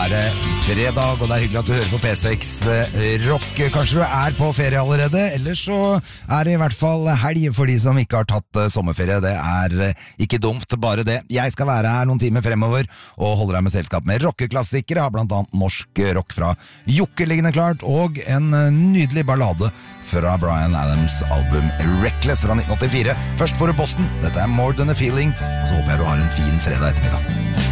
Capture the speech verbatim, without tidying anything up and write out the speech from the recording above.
er det fredag, og det er hyggelig at du hører på P seks Rock. Kanskje du er på ferie allerede, eller så er det i hvert fall helg for de som ikke har tatt sommerferie. Det er ikke dumt, bare det. Jeg skal være her noen timer fremover og holde deg med selskap med rockeklassikere. Har blant annet norsk rock fra Jokke liggende klart, og en nydelig ballade fra Bryan Adams album Reckless fra nitten åttifire. Først får du Boston. Dette er More Than a Feeling, og så håper jeg du har en fin fredag ettermiddag.